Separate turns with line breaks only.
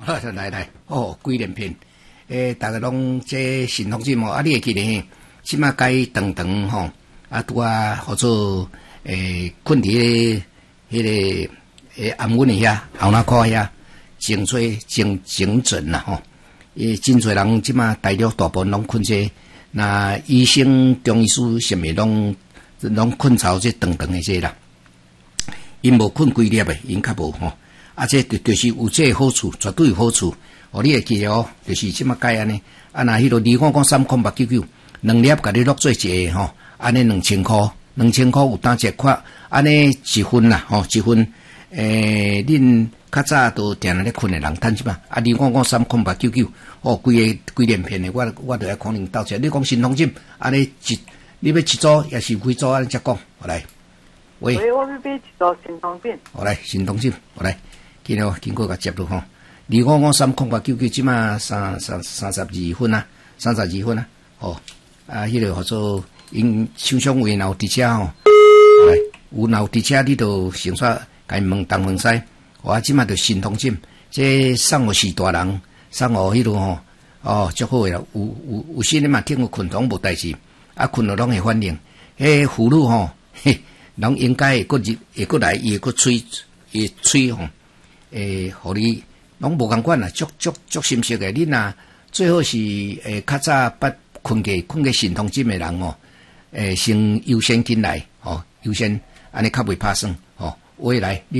来，哦，几连篇，大家拢这神通节目，你会记得，即马该长长吼，拄或者困伫迄个安稳遐后脑壳遐，颈椎颈枕啦吼，真侪人即马大陆大部分拢困这，那医生、中医师什么拢困巢这长长的这啦，因无困规粒的，因较无吼。这就是有这个好处，绝对有好处。你会记得哦，就是即马解安尼，那迄个2讲30899，2粒甲你落做一个吼，安尼2000块，2000块有当一块，安尼一份啦吼，一份恁较早都定咧困的人趁即嘛，2讲30899，规连片的，我著要可能斗一下。你讲神通针，安尼你要一组也是几组安尼才讲，来。喂，
我要买一组神通针。
来，神通针，来。经过甲接落吼，2553899即马32分啊，32分啊，迄个或者因手上位若有伫遮吼，来有若有伫遮，你著先煞甲因问东问西，我即马著神通针，这送互四大人，送互迄落吼，足好诶啦，有时你嘛听有困拢无代志，困了拢会反应，妇女吼，拢应该会过来，伊会过吹吼。互你拢无共款啦，足心实诶。恁若最好是较早捌困过神通针诶人哦，先优先进来哦，优先安尼较袂拍算哦。话来。